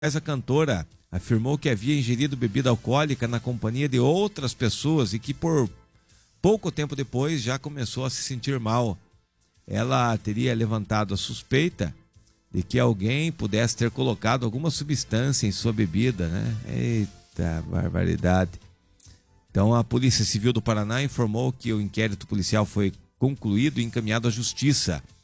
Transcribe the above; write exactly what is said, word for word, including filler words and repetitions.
Mas a cantora afirmou que havia ingerido bebida alcoólica na companhia de outras pessoas e que por pouco tempo depois já começou a se sentir mal. Ela teria levantado a suspeita de que alguém pudesse ter colocado alguma substância em sua bebida, né? Eita, barbaridade. Então a Polícia Civil do Paraná informou que o inquérito policial foi concluído e encaminhado à Justiça.